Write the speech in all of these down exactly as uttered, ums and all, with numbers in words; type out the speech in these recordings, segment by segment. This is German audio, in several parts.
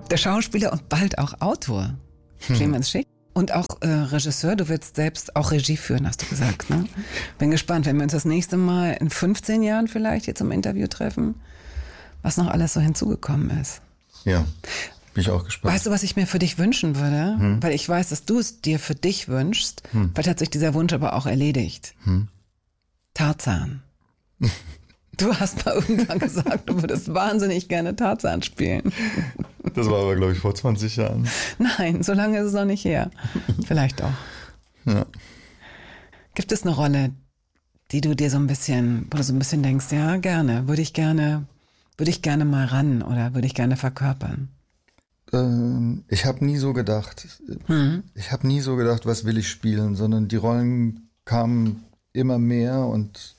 Der Schauspieler und bald auch Autor, hm. Clemens Schick. Und auch äh, Regisseur, du willst selbst auch Regie führen, hast du gesagt, ne? Bin gespannt, wenn wir uns das nächste Mal in fünfzehn Jahren vielleicht hier zum Interview treffen, was noch alles so hinzugekommen ist. Ja, bin ich auch gespannt. Weißt du, was ich mir für dich wünschen würde? Hm. Weil ich weiß, dass du es dir für dich wünschst. Hm. Vielleicht hat sich dieser Wunsch aber auch erledigt. Hm. Tarzan. Du hast mal irgendwann gesagt, du würdest wahnsinnig gerne Tarzan spielen. Das war aber, glaube ich, vor zwanzig Jahren. Nein, so lange ist es noch nicht her. Vielleicht auch. Ja. Gibt es eine Rolle, die du dir so ein bisschen, wo du so ein bisschen denkst, ja, gerne, würde ich gerne, würde ich gerne mal ran oder würde ich gerne verkörpern? Ähm, ich habe nie so gedacht. Mhm. Ich habe nie so gedacht, was will ich spielen, sondern die Rollen kamen immer mehr und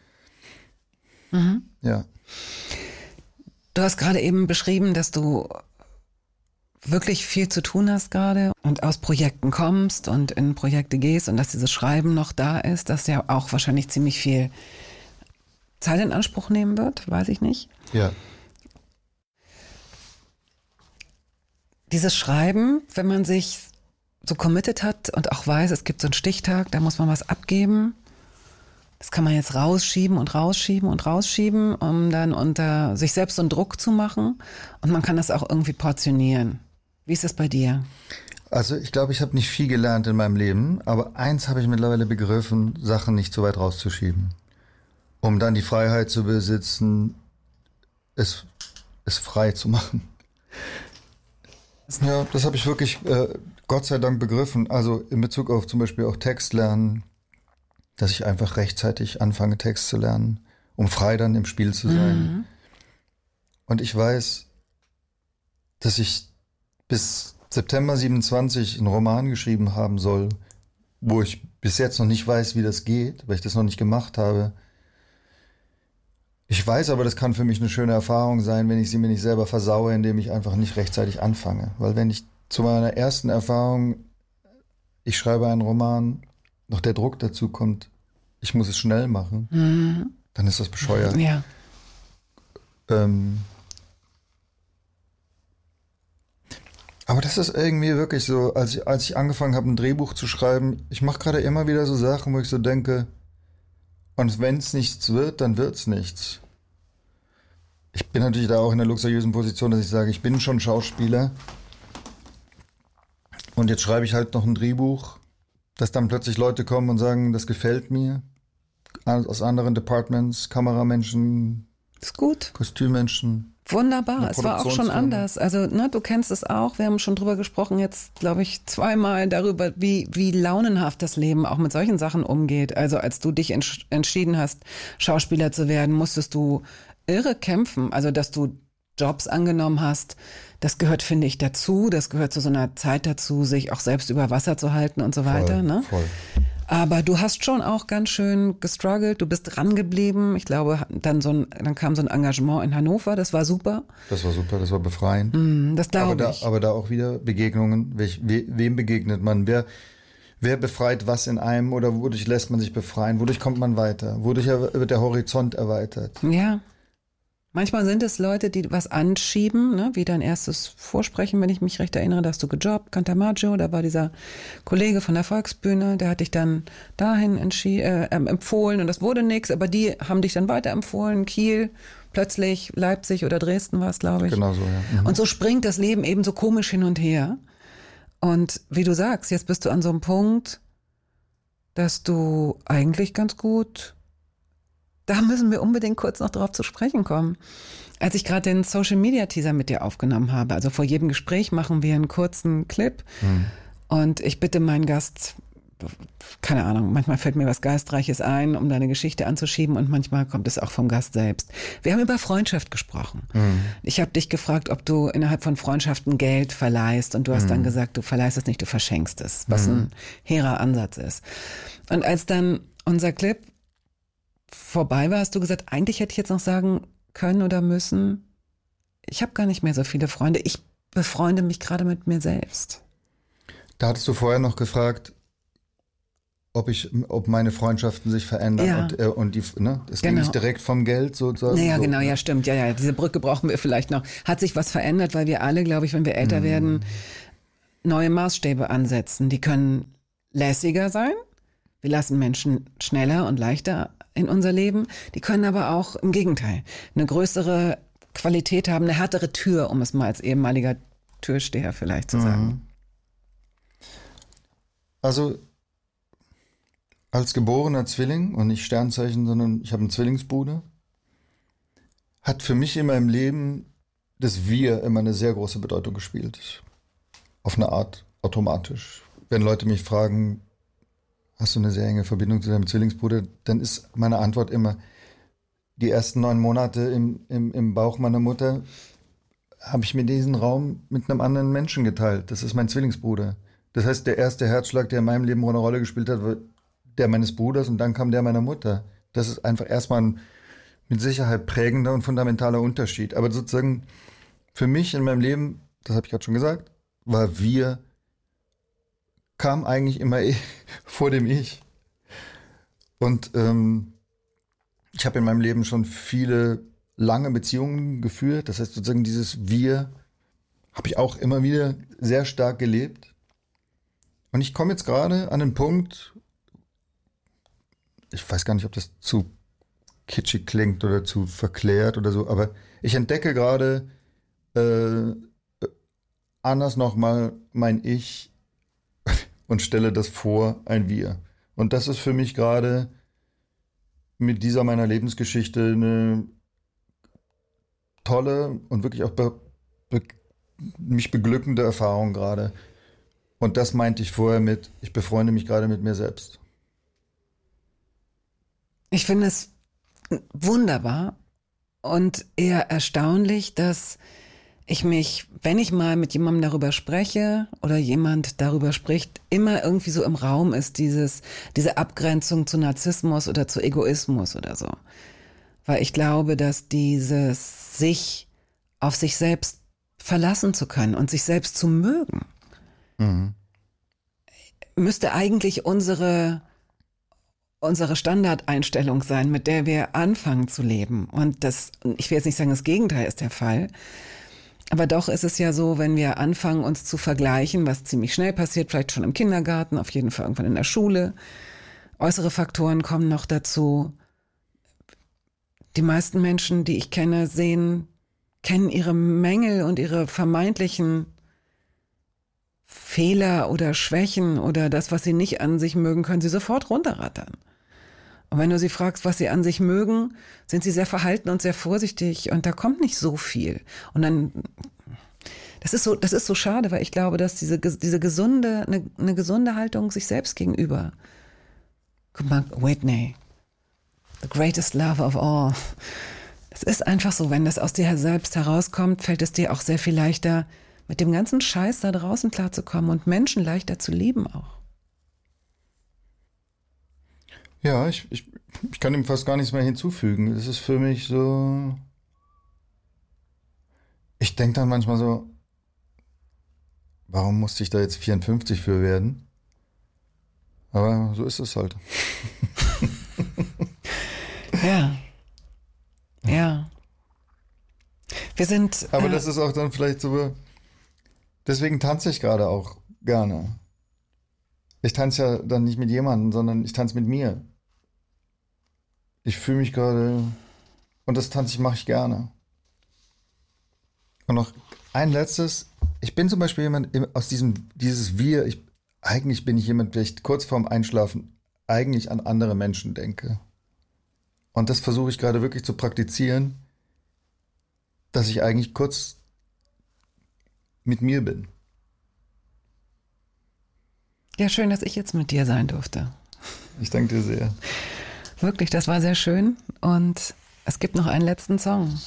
mhm. ja. Du hast gerade eben beschrieben, dass du wirklich viel zu tun hast gerade und aus Projekten kommst und in Projekte gehst und dass dieses Schreiben noch da ist, das ja auch wahrscheinlich ziemlich viel Zeit in Anspruch nehmen wird, weiß ich nicht. Ja. Dieses Schreiben, wenn man sich so committed hat und auch weiß, es gibt so einen Stichtag, da muss man was abgeben. Das kann man jetzt rausschieben und rausschieben und rausschieben, um dann unter sich selbst so einen Druck zu machen. Und man kann das auch irgendwie portionieren. Wie ist das bei dir? Also ich glaube, ich habe nicht viel gelernt in meinem Leben, aber eins habe ich mittlerweile begriffen, Sachen nicht so weit rauszuschieben. Um dann die Freiheit zu besitzen, es, es frei zu machen. Ja, das habe ich wirklich äh, Gott sei Dank begriffen. Also in Bezug auf zum Beispiel auch Text lernen, dass ich einfach rechtzeitig anfange, Text zu lernen, um frei dann im Spiel zu sein. Mhm. Und ich weiß, dass ich bis September siebenundzwanzig einen Roman geschrieben haben soll, wo ich bis jetzt noch nicht weiß, wie das geht, weil ich das noch nicht gemacht habe. Ich weiß aber, das kann für mich eine schöne Erfahrung sein, wenn ich sie mir nicht selber versaue, indem ich einfach nicht rechtzeitig anfange. Weil wenn ich zu meiner ersten Erfahrung, ich schreibe einen Roman, noch der Druck dazu kommt, ich muss es schnell machen, mhm. dann ist das bescheuert. Ja. Ähm, aber das ist irgendwie wirklich so, als ich, als ich angefangen habe, ein Drehbuch zu schreiben, ich mache gerade immer wieder so Sachen, wo ich so denke, und wenn es nichts wird, dann wird es nichts. Ich bin natürlich da auch in der luxuriösen Position, dass ich sage, ich bin schon Schauspieler und jetzt schreibe ich halt noch ein Drehbuch, dass dann plötzlich Leute kommen und sagen, das gefällt mir, aus anderen Departments, Kameramenschen, ist gut. Kostümmenschen. Wunderbar, es war auch schon anders. Also, ne, du kennst es auch, wir haben schon drüber gesprochen, jetzt glaube ich zweimal darüber, wie, wie launenhaft das Leben auch mit solchen Sachen umgeht. Also als du dich entsch- entschieden hast, Schauspieler zu werden, musstest du irre kämpfen. Also dass du Jobs angenommen hast, das gehört, finde ich, dazu. Das gehört zu so einer Zeit dazu, sich auch selbst über Wasser zu halten und so weiter. Voll, ne? voll. Aber du hast schon auch ganz schön gestruggelt, du bist dran geblieben. Ich glaube, dann so ein, dann kam so ein Engagement in Hannover, das war super. Das war super, das war befreiend. Mm, das glaube aber ich. Da, aber da auch wieder Begegnungen, welch, we, wem begegnet man, wer, wer befreit was in einem oder wodurch lässt man sich befreien, wodurch kommt man weiter, wodurch wird der Horizont erweitert. Ja. Manchmal sind es Leute, die was anschieben, ne? Wie dein erstes Vorsprechen, wenn ich mich recht erinnere, da hast du gejobbt, Cantamaggio, da war dieser Kollege von der Volksbühne, der hat dich dann dahin entschi- äh, empfohlen und das wurde nichts, aber die haben dich dann weiterempfohlen, Kiel, plötzlich Leipzig oder Dresden war es, glaube ich. Genau so, ja. Mhm. Und so springt das Leben eben so komisch hin und her. Und wie du sagst, jetzt bist du an so einem Punkt, dass du eigentlich ganz gut... Da müssen wir unbedingt kurz noch drauf zu sprechen kommen. Als ich gerade den Social-Media-Teaser mit dir aufgenommen habe, also vor jedem Gespräch machen wir einen kurzen Clip mhm. und ich bitte meinen Gast, keine Ahnung, manchmal fällt mir was Geistreiches ein, um deine Geschichte anzuschieben und manchmal kommt es auch vom Gast selbst. Wir haben über Freundschaft gesprochen. Mhm. Ich habe dich gefragt, ob du innerhalb von Freundschaften Geld verleihst und du hast mhm. dann gesagt, du verleihst es nicht, du verschenkst es, was mhm. ein hehrer Ansatz ist. Und als dann unser Clip vorbei war, hast du gesagt, eigentlich hätte ich jetzt noch sagen können oder müssen, ich habe gar nicht mehr so viele Freunde, ich befreunde mich gerade mit mir selbst. Da hattest du vorher noch gefragt, ob ich, ob meine Freundschaften sich verändern Ja. und, äh, und die, ne, das ging Genau. nicht direkt vom Geld sozusagen. Naja, so, genau, ne? ja, stimmt. Ja, ja, diese Brücke brauchen wir vielleicht noch. Hat sich was verändert, weil wir alle, glaube ich, wenn wir älter Mhm. werden, neue Maßstäbe ansetzen. Die können lässiger sein. Wir lassen Menschen schneller und leichter in unser Leben. Die können aber auch im Gegenteil eine größere Qualität haben, eine härtere Tür, um es mal als ehemaliger Türsteher vielleicht zu sagen. Mhm. Also als geborener Zwilling und nicht Sternzeichen, sondern ich habe einen Zwillingsbruder, hat für mich immer im Leben das Wir immer eine sehr große Bedeutung gespielt. Auf eine Art automatisch. Wenn Leute mich fragen, hast du eine sehr enge Verbindung zu deinem Zwillingsbruder, dann ist meine Antwort immer, die ersten neun Monate im, im, im Bauch meiner Mutter habe ich mir diesen Raum mit einem anderen Menschen geteilt. Das ist mein Zwillingsbruder. Das heißt, der erste Herzschlag, der in meinem Leben eine Rolle gespielt hat, war der meines Bruders und dann kam der meiner Mutter. Das ist einfach erstmal ein mit Sicherheit prägender und fundamentaler Unterschied. Aber sozusagen für mich in meinem Leben, das habe ich gerade schon gesagt, war wir, kam eigentlich immer ich, vor dem Ich. Und ähm, ich habe in meinem Leben schon viele lange Beziehungen geführt. Das heißt sozusagen dieses Wir habe ich auch immer wieder sehr stark gelebt. Und ich komme jetzt gerade an den Punkt, ich weiß gar nicht, ob das zu kitschig klingt oder zu verklärt oder so, aber ich entdecke gerade äh, anders nochmal mein Ich und stelle das vor, ein Wir. Und das ist für mich gerade mit dieser meiner Lebensgeschichte eine tolle und wirklich auch be, be, mich beglückende Erfahrung gerade. Und das meinte ich vorher mit, ich befreunde mich gerade mit mir selbst. Ich finde es wunderbar und eher erstaunlich, dass ich mich, wenn ich mal mit jemandem darüber spreche oder jemand darüber spricht, immer irgendwie so im Raum ist dieses, diese Abgrenzung zu Narzissmus oder zu Egoismus oder so. Weil ich glaube, dass dieses sich auf sich selbst verlassen zu können und sich selbst zu mögen, Mhm. müsste eigentlich unsere unsere Standardeinstellung sein, mit der wir anfangen zu leben. Und das, ich will jetzt nicht sagen, das Gegenteil ist der Fall. Aber doch ist es ja so, wenn wir anfangen, uns zu vergleichen, was ziemlich schnell passiert, vielleicht schon im Kindergarten, auf jeden Fall irgendwann in der Schule. Äußere Faktoren kommen noch dazu. Die meisten Menschen, die ich kenne, sehen, kennen ihre Mängel und ihre vermeintlichen Fehler oder Schwächen oder das, was sie nicht an sich mögen, können sie sofort runterrattern. Und wenn du sie fragst, was sie an sich mögen, sind sie sehr verhalten und sehr vorsichtig und da kommt nicht so viel. Und dann, das ist so, das ist so schade, weil ich glaube, dass diese, diese gesunde, eine, eine gesunde Haltung sich selbst gegenüber. Guck mal, Whitney, the greatest love of all. Es ist einfach so, wenn das aus dir selbst herauskommt, fällt es dir auch sehr viel leichter, mit dem ganzen Scheiß da draußen klarzukommen und Menschen leichter zu lieben auch. Ja, ich, ich, ich kann dem fast gar nichts mehr hinzufügen. Es ist für mich so. Ich denke dann manchmal so, warum musste ich da jetzt vierundfünfzig für werden? Aber so ist es halt. Ja. Ja. Wir sind. Aber äh, das ist auch dann vielleicht so. Deswegen tanze ich gerade auch gerne. Ich tanze ja dann nicht mit jemandem, sondern ich tanze mit mir. Ich fühle mich gerade und das Tanze ich mache ich gerne. Und noch ein letztes. Ich bin zum Beispiel jemand aus diesem dieses Wir. Ich, eigentlich bin ich jemand, der ich kurz vorm Einschlafen eigentlich an andere Menschen denke. Und das versuche ich gerade wirklich zu praktizieren, dass ich eigentlich kurz mit mir bin. Ja, schön, dass ich jetzt mit dir sein durfte. Ich danke dir sehr. Wirklich, das war sehr schön. Und es gibt noch einen letzten Song.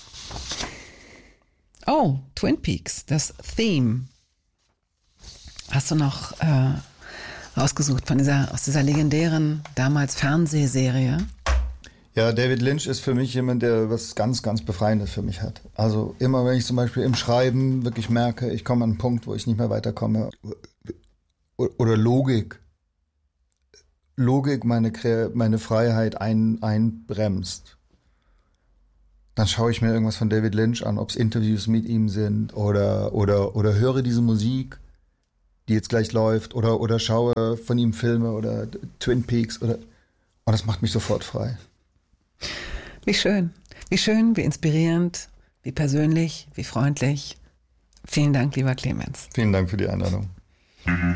Oh, Twin Peaks, das Theme. Hast du noch äh, rausgesucht von dieser, aus dieser legendären, damals Fernsehserie? Ja, David Lynch ist für mich jemand, der was ganz, ganz Befreiendes für mich hat. Also immer, wenn ich zum Beispiel im Schreiben wirklich merke, ich komme an einen Punkt, wo ich nicht mehr weiterkomme, oder Logik Logik meine, meine Freiheit ein, einbremst, dann schaue ich mir irgendwas von David Lynch an, ob es Interviews mit ihm sind oder, oder, oder höre diese Musik, die jetzt gleich läuft, oder, oder schaue von ihm Filme oder Twin Peaks oder, und das macht mich sofort frei. Wie schön, wie schön, wie inspirierend, wie persönlich, wie freundlich. Vielen Dank, lieber Clemens. Vielen Dank für die Einladung.